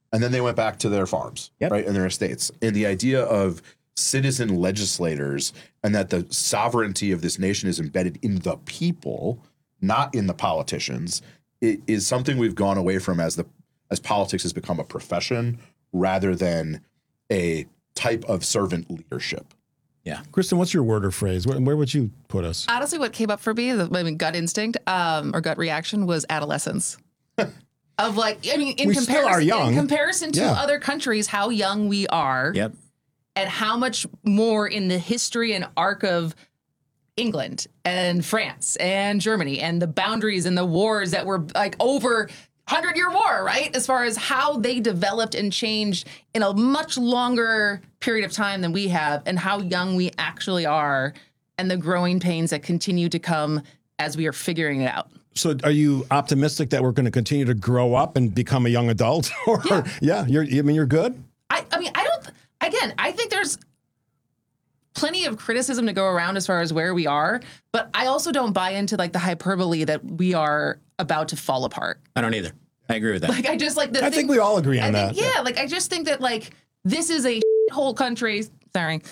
and then they went back to their farms, right, and their estates. And the idea of citizen legislators and that the sovereignty of this nation is embedded in the people, not in the politicians, it is something we've gone away from as politics has become a profession rather than a type of servant leadership. Yeah. Kristen, what's your word or phrase? Where would you put us? Honestly, what came up for me, gut instinct or gut reaction was adolescence. Of like, I mean, We still are young. In comparison to other countries, how young we are. Yep. And how much more in the history and arc of England and France and Germany and the boundaries and the wars that were like over 100-year war, right? As far as how they developed and changed in a much longer period of time than we have, and how young we actually are, and the growing pains that continue to come as we are figuring it out. So are you optimistic that we're going to continue to grow up and become a young adult? Or you're good? I think there's plenty of criticism to go around as far as where we are, but I also don't buy into like the hyperbole that we are about to fall apart. I don't either. I agree with that. Like, I think we all agree on that. I just think that like this is a whole country. Sorry.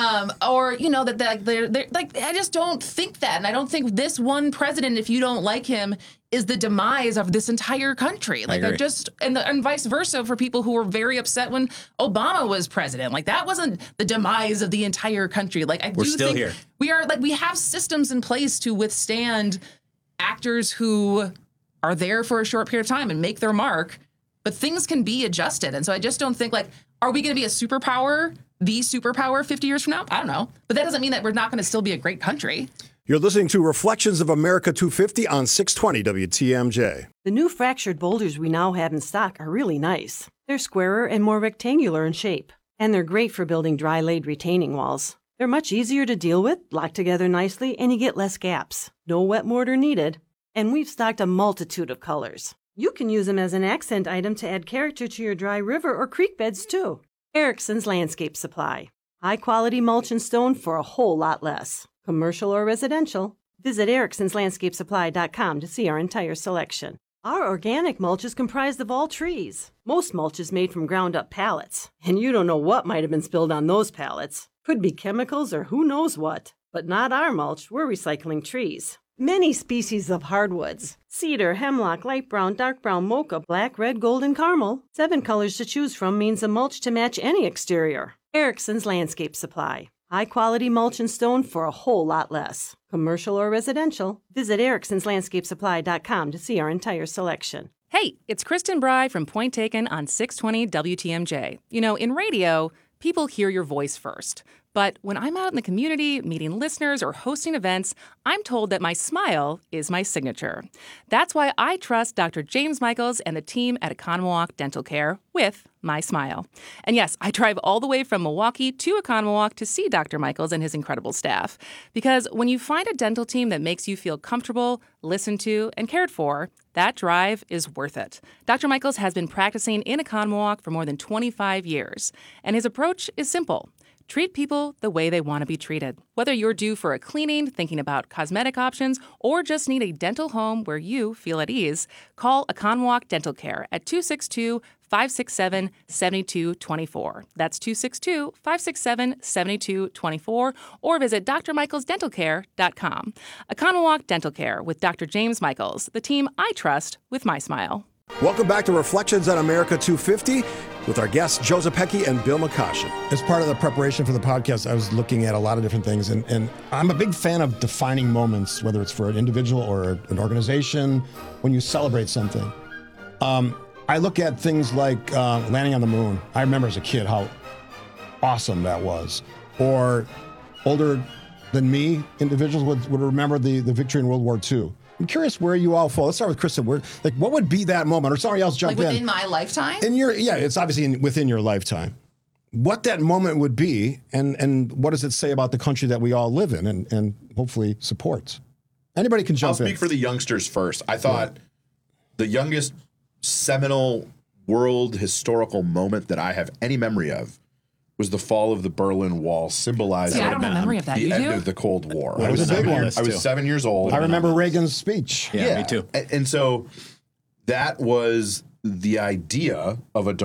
Or, you know, that they're like, I just don't think that. And I don't think this one president, if you don't like him, is the demise of this entire country. Like, and vice versa for people who were very upset when Obama was president. Like, that wasn't the demise of the entire country. Like, We're still here. We are, like, we have systems in place to withstand actors who are there for a short period of time and make their mark, but things can be adjusted. And so I just don't think, like, are we going to be a superpower? The superpower 50 years from now? I don't know. But that doesn't mean that we're not going to still be a great country. You're listening to Reflections of America 250 on 620 WTMJ. The new fractured boulders we now have in stock are really nice. They're squarer and more rectangular in shape. And they're great for building dry-laid retaining walls. They're much easier to deal with, lock together nicely, and you get less gaps. No wet mortar needed. And we've stocked a multitude of colors. You can use them as an accent item to add character to your dry river or creek beds, too. Erickson's Landscape Supply. High-quality mulch and stone for a whole lot less. Commercial or residential, visit ericksonslandscapesupply.com to see our entire selection. Our organic mulch is comprised of all trees. Most mulch is made from ground-up pallets, and you don't know what might have been spilled on those pallets. Could be chemicals or who knows what. But not our mulch, we're recycling trees. Many species of hardwoods. Cedar, hemlock, light brown, dark brown, mocha, black, red, gold, and caramel. 7 colors to choose from means a mulch to match any exterior. Erickson's Landscape Supply. High-quality mulch and stone for a whole lot less. Commercial or residential, visit ericksonslandscapesupply.com to see our entire selection. Hey, it's Kristen Bry from Point Taken on 620 WTMJ. You know, in radio, people hear your voice first. But when I'm out in the community, meeting listeners or hosting events, I'm told that my smile is my signature. That's why I trust Dr. James Michaels and the team at Economawalk Dental Care with my smile. And yes, I drive all the way from Milwaukee to Economawalk to see Dr. Michaels and his incredible staff. Because when you find a dental team that makes you feel comfortable, listened to, and cared for, that drive is worth it. Dr. Michaels has been practicing in Economawalk for more than 25 years. And his approach is simple. Treat people the way they want to be treated. Whether you're due for a cleaning, thinking about cosmetic options, or just need a dental home where you feel at ease, call Economawalk Dental Care at 262-567-7224. That's 262-567-7224, or visit drmichaelsdentalcare.com. Economawalk Dental Care with Dr. James Michaels, the team I trust with my smile. Welcome back to Reflections on America 250 with our guests Joe Zepecki and Bill McCoshen. As part of the preparation for the podcast, I was looking at a lot of different things, and I'm a big fan of defining moments, whether it's for an individual or an organization, when you celebrate something. I look at things like landing on the moon. I remember as a kid how awesome that was. Or older than me individuals would remember the victory in World War II. I'm curious where you all fall. Let's start with Kristen. What would be that moment? Or somebody else jump in. Within my lifetime? It's obviously within your lifetime. What that moment would be, and what does it say about the country that we all live in and hopefully supports? Anybody can jump in. I'll speak for the youngsters first. I thought the youngest seminal world historical moment that I have any memory of was the fall of the Berlin Wall, symbolizing I don't have a memory of that. the end of the Cold War. That was a big one. I was 7 years old. I remember Reagan's speech. Yeah, me too. And so that was the idea of a